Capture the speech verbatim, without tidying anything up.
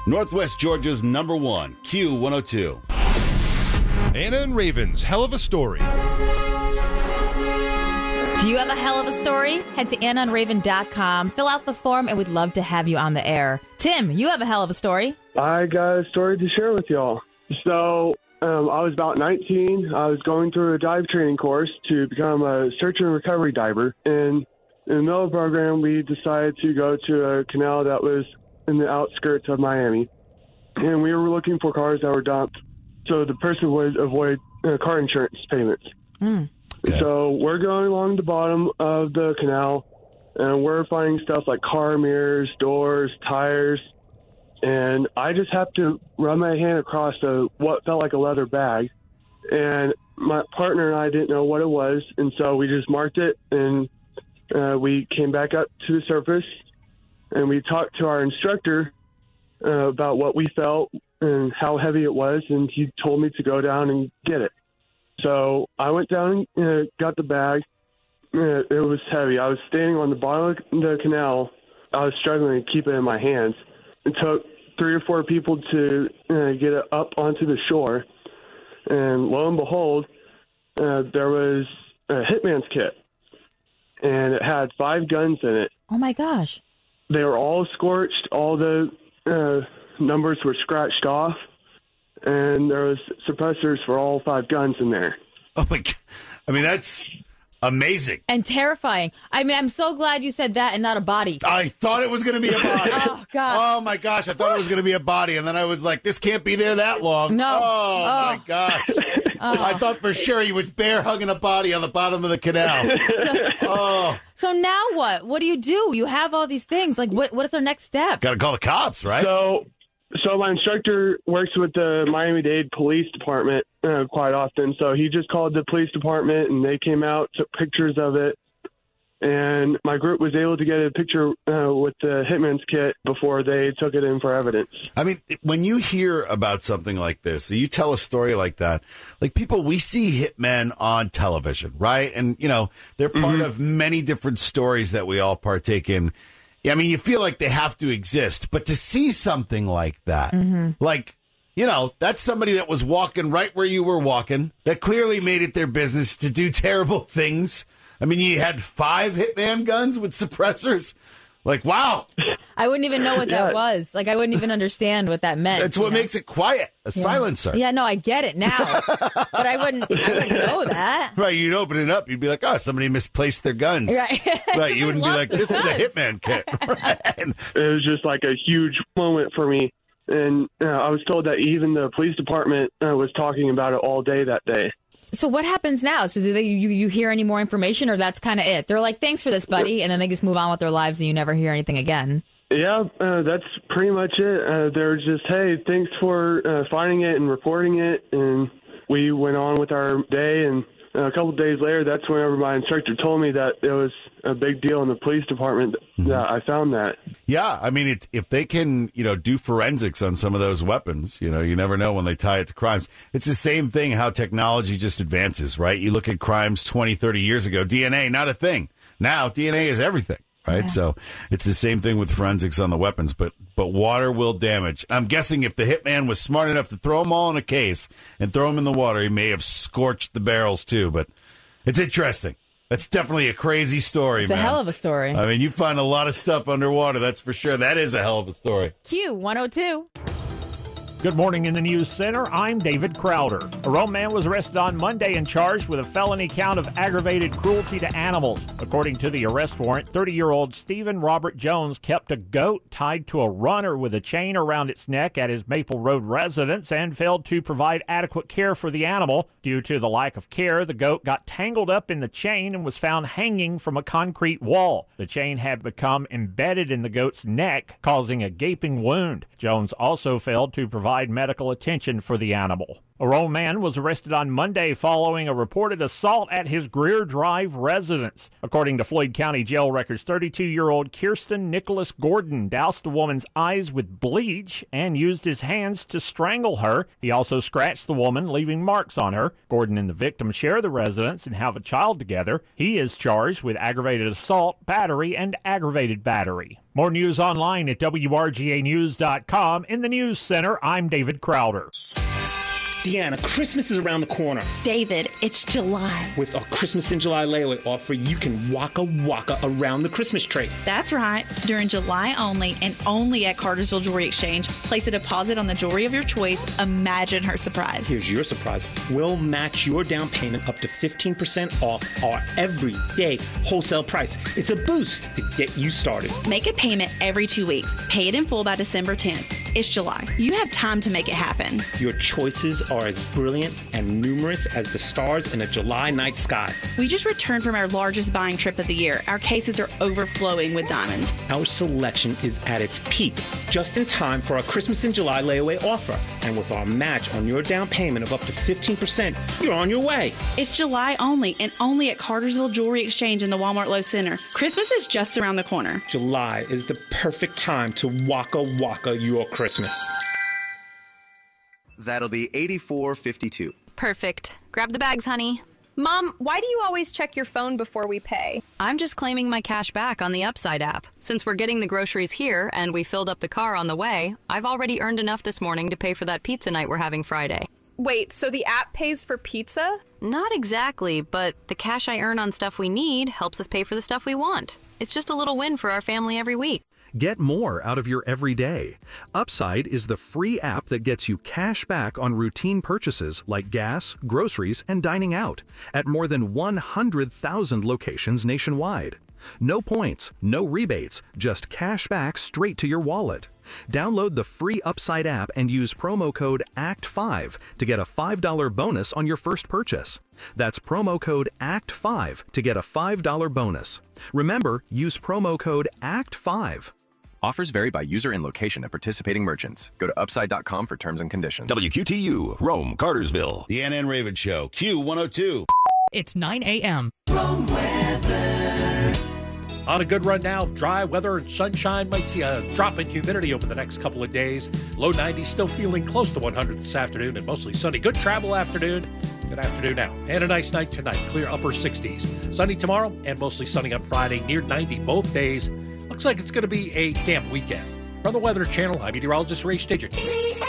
Northwest Georgia's number one, Q one oh two. Anna and Raven's Hell of a Story. Do you have a hell of a story? Head to anna and raven dot com, fill out the form, and we'd love to have you on the air. Tim, you have a hell of a story. I got a story to share with y'all. So um, I was about nineteen. I was going through a dive training course to become a search and recovery diver. And in the middle of the program, we decided to go to a canal that was in the outskirts of Miami. And we were looking for cars that were dumped so the person would avoid uh, car insurance payments. Mm. Okay. So we're going along the bottom of the canal, and we're finding stuff like car mirrors, doors, tires, and I just have to run my hand across a, what felt like a leather bag, and my partner and I didn't know what it was, and so we just marked it, and uh, we came back up to the surface, and we talked to our instructor uh, about what we felt and how heavy it was, and he told me to go down and get it. So I went down and uh, got the bag. Uh, it was heavy. I was standing on the bottom of the canal. I was struggling to keep it in my hands. It took three or four people to uh, get it up onto the shore. And lo and behold, uh, there was a hitman's kit. And it had five guns in it. Oh, my gosh. They were all scorched. All the uh, numbers were scratched off. And there was suppressors for all five guns in there. Oh, my God. I mean, that's amazing. And terrifying. I mean, I'm so glad you said that and not a body. I thought it was going to be a body. Oh, God. Oh, my gosh. I thought it was going to be a body. And then I was like, this can't be there that long. No. Oh, Oh. my gosh. I thought for sure he was bear hugging a body on the bottom of the canal. So, Oh, so now what? What do you do? You have all these things. Like, what? what is our next step? got to call the cops, right? So, so my instructor works with the Miami-Dade Police Department uh, quite often. So he just called the police department, and they came out, took pictures of it. And my group was able to get a picture uh, with the hitman's kit before they took it in for evidence. I mean, when you hear about something like this, you tell a story like that, like people, we see hitmen on television, right? And, you know, they're part Mm-hmm. of many different stories that we all partake in. I mean, you feel like they have to exist, but to see something like that, like, you know, that's somebody that was walking right where you were walking, that clearly made it their business to do terrible things. I mean, you had five hitman guns with suppressors. Like, wow. I wouldn't even know what that Yeah. was. Like, I wouldn't even understand what that meant. That's what you know? makes it quiet, a silencer. Yeah, no, I get it now. But I wouldn't I wouldn't know that. Right, you'd open it up, you'd be like, oh, somebody misplaced their guns. Right. Right, you wouldn't be Lost like, their this is a guns. hitman kit. Right. It was just like a huge moment for me. And uh, I was told that even the police department uh, was talking about it all day that day. So what happens now? So do they you, you hear any more information, or that's kind of it? They're like, thanks for this, buddy, and then they just move on with their lives and you never hear anything again. Yeah, uh, that's pretty much it. Uh, they're just, hey, thanks for uh, finding it and reporting it. And we went on with our day. And uh, a couple of days later, that's whenever my instructor told me that it was a big deal in the police department that I found that. Yeah, I mean, it, if they can, you know, do forensics on some of those weapons, you know, you never know when they tie it to crimes. It's the same thing how technology just advances, right? You look at crimes twenty, thirty years ago, D N A, not a thing. Now, D N A is everything. Right. Yeah. So it's the same thing with forensics on the weapons, but but water will damage. I'm guessing if the hitman was smart enough to throw them all in a case and throw them in the water, he may have scorched the barrels too. But it's interesting. That's definitely a crazy story, It's man. a hell of a story. I mean, you find a lot of stuff underwater, that's for sure. That is a hell of a story. Q one oh two. Good morning in the News Center. I'm David Crowder. A Rome man was arrested on Monday and charged with a felony count of aggravated cruelty to animals. According to the arrest warrant, thirty-year-old Stephen Robert Jones kept a goat tied to a runner with a chain around its neck at his Maple Road residence and failed to provide adequate care for the animal. Due to the lack of care, the goat got tangled up in the chain and was found hanging from a concrete wall. The chain had become embedded in the goat's neck, causing a gaping wound. Jones also failed to provide medical attention for the animal. A Rome man was arrested on Monday following a reported assault at his Greer Drive residence. According to Floyd County Jail records, thirty-two-year-old Kirsten Nicholas Gordon doused the woman's eyes with bleach and used his hands to strangle her. He also scratched the woman, leaving marks on her. Gordon and the victim share the residence and have a child together. He is charged with aggravated assault, battery, and aggravated battery. More news online at W R G A news dot com. In the News Center, I'm David Crowder. Deanna, Christmas is around the corner. David, it's July. With our Christmas in July layaway offer, you can waka waka around the Christmas tree. That's right. During July only and only at Cartersville Jewelry Exchange, place a deposit on the jewelry of your choice. Imagine her surprise. Here's your surprise. We'll match your down payment up to fifteen percent off our everyday wholesale price. It's a boost to get you started. Make a payment every two weeks. Pay it in full by December tenth. It's July. You have time to make it happen. Your choices are as brilliant and numerous as the stars in a July night sky. We just returned from our largest buying trip of the year. Our cases are overflowing with diamonds. Our selection is at its peak, just in time for our Christmas in July layaway offer. And with our match on your down payment of up to fifteen percent, you're on your way. It's July only and only at Cartersville Jewelry Exchange in the Walmart Low Center. Christmas is just around the corner. July is the perfect time to waka waka your Christmas. That'll be eighty-four fifty-two. Perfect. Grab the bags, honey. Mom, why do you always check your phone before we pay? I'm just claiming my cash back on the Upside app. Since we're getting the groceries here and we filled up the car on the way, I've already earned enough this morning to pay for that pizza night we're having Friday. Wait, so the app pays for pizza? Not exactly, but the cash I earn on stuff we need helps us pay for the stuff we want. It's just a little win for our family every week. Get more out of your everyday. Upside is the free app that gets you cash back on routine purchases like gas, groceries, and dining out at more than one hundred thousand locations nationwide. No points, no rebates, just cash back straight to your wallet. Download the free Upside app and use promo code A C T five to get a five dollar bonus on your first purchase. That's promo code A C T five to get a five dollar bonus. Remember, use promo code A C T five. Offers vary by user and location at participating merchants. Go to upside dot com for terms and conditions. W Q T U, Rome, Cartersville. The Ann and Raven Show, Q one oh two. It's nine a.m. Rome weather. On a good run now, dry weather and sunshine. Might see a drop in humidity over the next couple of days. Low nineties, still feeling close to one hundred this afternoon and mostly sunny. Good travel afternoon. Good afternoon now. And a nice night tonight. Clear upper sixties. Sunny tomorrow and mostly sunny on Friday. Near ninety both days. Looks like it's going to be a damp weekend. From the Weather Channel, I'm meteorologist Ray Stidgen.